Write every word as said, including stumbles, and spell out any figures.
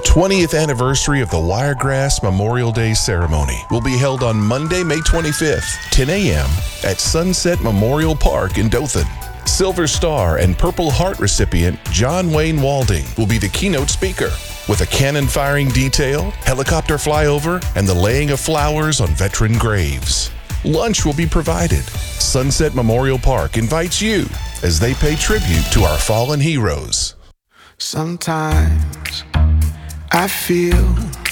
twentieth anniversary of the Wiregrass Memorial Day ceremony will be held on Monday, May twenty-fifth, ten a.m. at Sunset Memorial Park in Dothan. Silver Star and Purple Heart recipient John Wayne Walding will be the keynote speaker, with a cannon firing detail, helicopter flyover, and the laying of flowers on veteran graves. Lunch will be provided. Sunset Memorial Park invites you as they pay tribute to our fallen heroes. Sometimes I feel